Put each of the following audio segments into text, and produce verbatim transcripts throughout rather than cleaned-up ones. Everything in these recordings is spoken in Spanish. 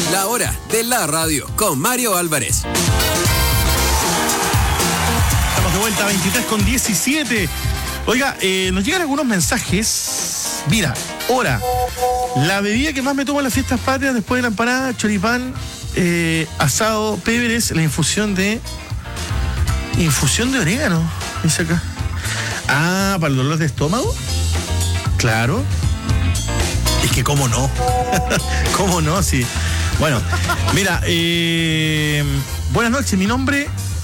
La hora de la radio con Mario Álvarez. Estamos de vuelta a veintitrés con diecisiete. Oiga, eh, nos llegan algunos mensajes. Mira, hora. La bebida que más me tomo en las fiestas patrias después de la empanada, choripán, eh, asado, pebres, la infusión de... Infusión de orégano, dice acá. Ah, para el dolor de estómago. Claro. Es que cómo no. Cómo no, sí. Bueno, mira, eh, buenas noches, mi nombre...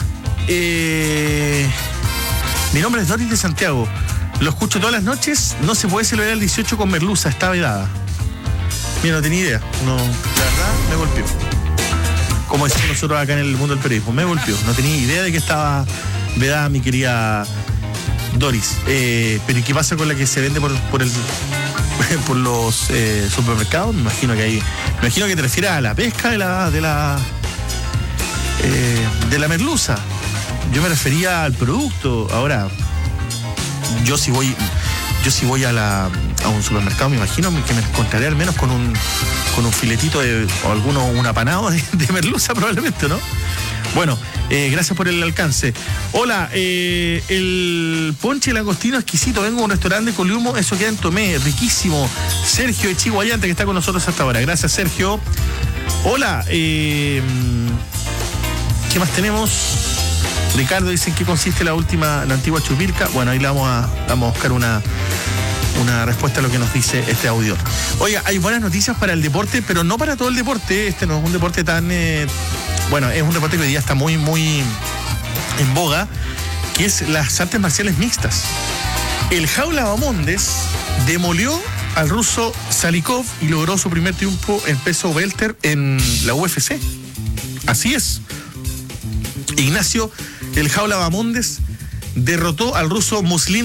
Eh, mi nombre es Doris de Santiago. Lo escucho todas las noches. No se puede celebrar el dieciocho con merluza, está vedada. Mira, no tenía idea. No, la verdad, me golpeó. Como decimos nosotros acá en el mundo del periodismo, me golpeó. No tenía idea de que estaba vedada mi querida Doris. Eh, pero ¿y qué pasa con la que se vende por, por el por los eh, supermercados? Me imagino que ahí. Me imagino que te refieres a la pesca de la de la eh, de la merluza. Yo me refería al producto. Ahora, yo si voy, yo si voy a la a un supermercado, me imagino que me encontraré al menos con un con un filetito de, o alguno, un apanado de, de merluza probablemente, ¿no? Bueno, eh, gracias por el alcance. Hola, eh, el ponche langostino exquisito. Vengo a un restaurante de Coliumo, eso queda en Tomé, riquísimo. Sergio de Chihuayante, que está con nosotros hasta ahora. Gracias, Sergio. Hola, eh, ¿qué más tenemos? Ricardo dice en qué consiste la última, la antigua chupirca. Bueno, ahí le vamos a, vamos a buscar una, una respuesta a lo que nos dice este audio. Oiga, hay buenas noticias para el deporte, pero no para todo el deporte. Este no es un deporte tan... Eh, bueno, es un deporte que hoy día está muy, muy en boga, que es las artes marciales mixtas. El Jaula Bahamondes demolió al ruso Salikov y logró su primer triunfo en peso welter en la U F C. Así es. Ignacio El Jaula Bahamondes derrotó al ruso Muslim